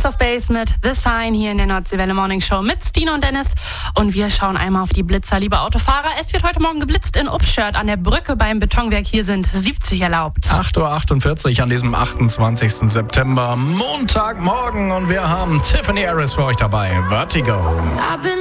Ace of Base mit The Sign hier in der Nordseewelle Morning Show mit Stina und Dennis. Und wir schauen einmal auf die Blitzer, liebe Autofahrer. Es wird heute Morgen geblitzt in Upschört an der Brücke beim Betonwerk. Hier sind 70 erlaubt. 8:48 Uhr an diesem 28. September, Montagmorgen. Und wir haben Tiffany Harris für euch dabei. Vertigo.